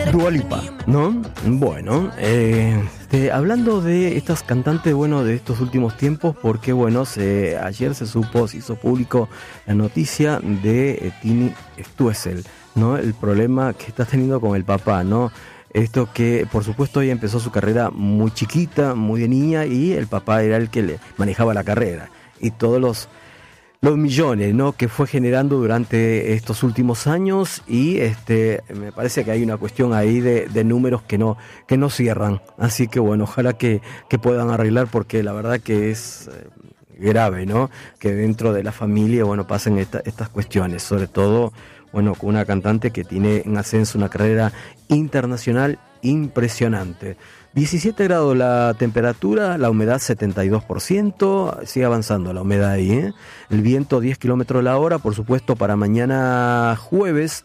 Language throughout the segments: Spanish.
Dua Lipa, ¿no? Bueno, hablando de estas cantantes, bueno, de estos últimos tiempos, porque bueno, ayer se hizo público la noticia de Tini Stoessel, ¿no? El problema que está teniendo con el papá, ¿no? Esto que, por supuesto, ella empezó su carrera muy chiquita, muy de niña, y el papá era el que le manejaba la carrera. Y todos los millones, ¿no?, que fue generando durante estos últimos años, y me parece que hay una cuestión ahí de números que no cierran. Así que bueno, ojalá que puedan arreglar, porque la verdad que es grave, ¿no?, que dentro de la familia, bueno, pasen estas cuestiones, sobre todo, bueno, con una cantante que tiene en ascenso una carrera internacional impresionante. 17 grados la temperatura, la humedad 72%, sigue avanzando la humedad ahí, ¿eh? El viento 10 kilómetros la hora, por supuesto para mañana jueves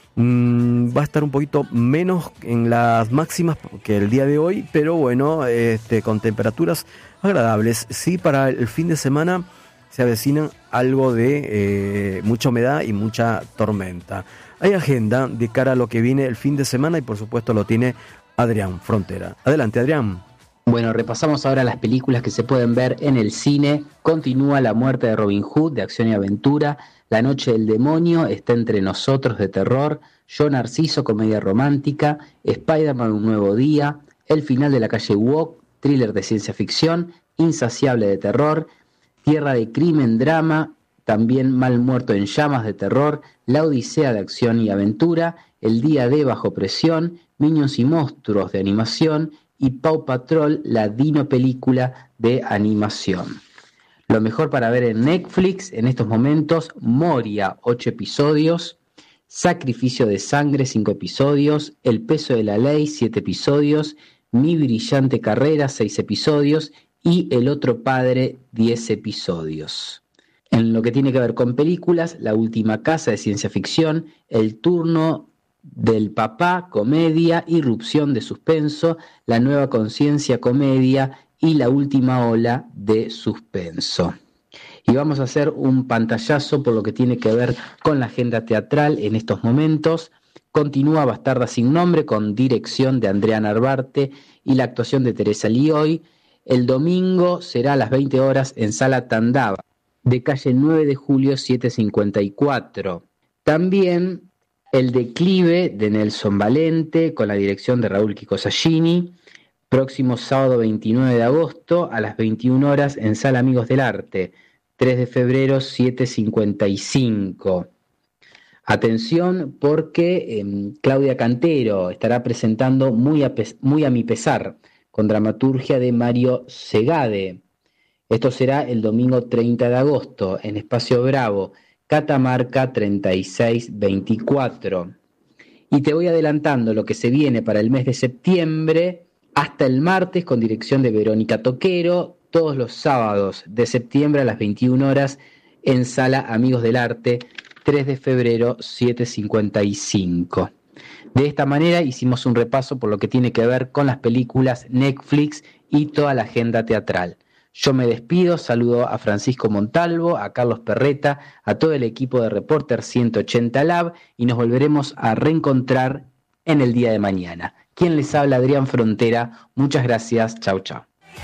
va a estar un poquito menos en las máximas que el día de hoy, pero bueno, con temperaturas agradables. Sí, para el fin de semana se avecinan algo de mucha humedad y mucha tormenta. Hay agenda de cara a lo que viene el fin de semana y por supuesto lo tiene Adrián Frontera. Adelante, Adrián. Bueno, repasamos ahora las películas que se pueden ver en el cine. Continúa La muerte de Robin Hood, de acción y aventura. La noche del demonio, Está entre nosotros, de terror. Yo Narciso, comedia romántica. Spider-Man, un nuevo día. El final de la calle Walk, thriller de ciencia ficción. Insaciable, de terror. Tierra de crimen, drama. También Mal muerto en llamas, de terror. La odisea, de acción y aventura. El día de bajo presión. Minions y monstruos, de animación, y Paw Patrol, la Dino película de animación. Lo mejor para ver en Netflix en estos momentos: Moria, 8 episodios, Sacrificio de sangre, 5 episodios, El peso de la ley, 7 episodios, Mi brillante carrera, 6 episodios, y El otro padre, 10 episodios. En lo que tiene que ver con películas, La última casa, de ciencia ficción, El turno del papá, comedia, Irrupción, de suspenso, La nueva conciencia, comedia, y La última ola, de suspenso. Y vamos a hacer un pantallazo por lo que tiene que ver con la agenda teatral en estos momentos. Continúa Bastarda sin nombre, con dirección de Andrea Narvarte y la actuación de Teresa Lioy. El domingo será a las 20 horas en Sala Tandava, de calle 9 de julio 754. También El declive, de Nelson Valente, con la dirección de Raúl Kiko Saggini, próximo sábado 29 de agosto a las 21 horas en Sala Amigos del Arte, 3 de febrero 755. Atención, porque Claudia Cantero estará presentando Muy a mi pesar, con dramaturgia de Mario Segade. Esto será el domingo 30 de agosto en Espacio Bravo, Catamarca 3624. Y te voy adelantando lo que se viene para el mes de septiembre hasta el martes, con dirección de Verónica Toquero, todos los sábados de septiembre a las 21 horas en Sala Amigos del Arte, 3 de febrero 755. De esta manera hicimos un repaso por lo que tiene que ver con las películas Netflix y toda la agenda teatral. Yo me despido, saludo a Francisco Montalvo, a Carlos Perreta, a todo el equipo de Reporter 180 Lab, y nos volveremos a reencontrar en el día de mañana. Quien les habla, Adrián Frontera. Muchas gracias. Chau, chau.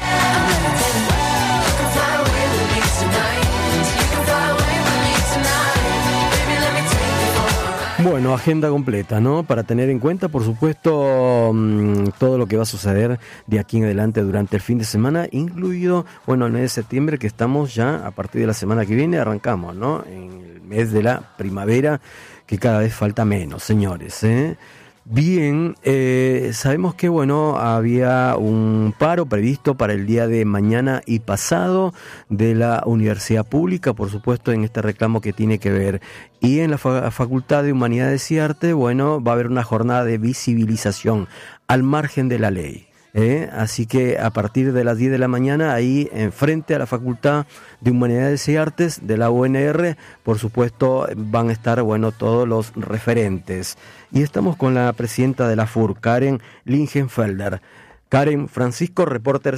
Bueno, agenda completa, ¿no? Para tener en cuenta, por supuesto, todo lo que va a suceder de aquí en adelante durante el fin de semana, incluido, bueno, el mes de septiembre, que estamos ya, a partir de la semana que viene, arrancamos, ¿no? En el mes de la primavera, que cada vez falta menos, señores, ¿eh? Bien, sabemos que, bueno, había un paro previsto para el día de mañana y pasado de la Universidad Pública, por supuesto, en este reclamo que tiene que ver. Y en la Facultad de Humanidades y Arte, bueno, va a haber una jornada de visibilización al margen de la ley. Así que a partir de las 10 de la mañana, ahí enfrente a la Facultad de Humanidades y Artes de la UNR, por supuesto, van a estar, bueno, todos los referentes. Y estamos con la presidenta de la FUR, Karen Lingenfelder. Karen, Francisco, Reporter